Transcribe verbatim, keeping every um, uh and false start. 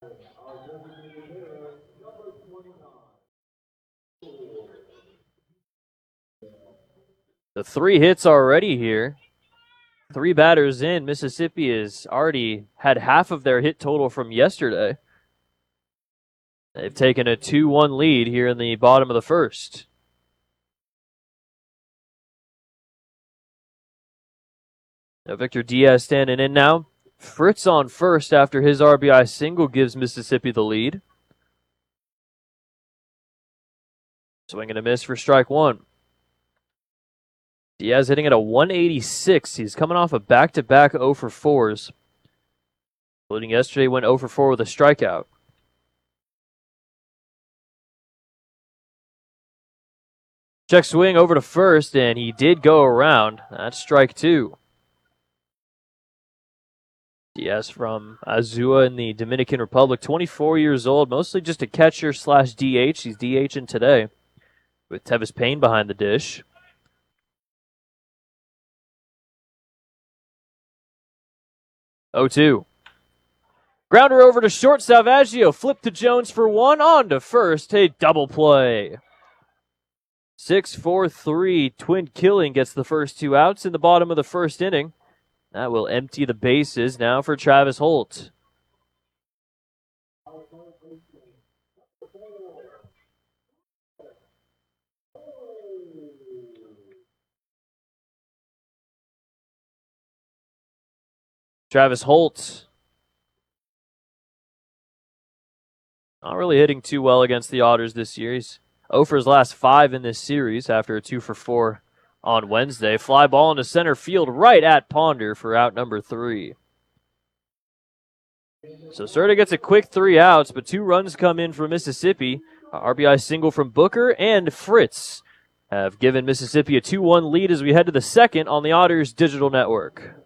The three hits already here. Three batters in. Mississippi has already had half of their hit total from yesterday. They've taken a two one lead here in the bottom of the first. Now Victor Diaz standing in now. Fritz on first after his R B I single gives Mississippi the lead. Swing and a miss for strike one. Diaz hitting at a one eighty-six. He's coming off a back-to-back oh for fours. Including yesterday, went oh for four with a strikeout. Check swing over to first, and he did go around. That's strike two. Diaz from Azua in the Dominican Republic, twenty-four years old, mostly just a catcher slash D H. He's DHing today with Tevis Payne behind the dish. oh two. Grounder over to short. Salvaggio flipped to Jones for one. On to first. A double play. six four three. Twin Killing gets the first two outs in the bottom of the first inning. That will empty the bases now for Travis Holt. Travis Holt not really hitting too well against the Otters this year. He's oh for his last five in this series after a two for four on Wednesday. Fly ball into center field right at Ponder for out number three. So Serta gets a quick three outs, but two runs come in for Mississippi. A R B I single from Booker and Fritz have given Mississippi a two one lead as we head to the second on the Otters Digital Network.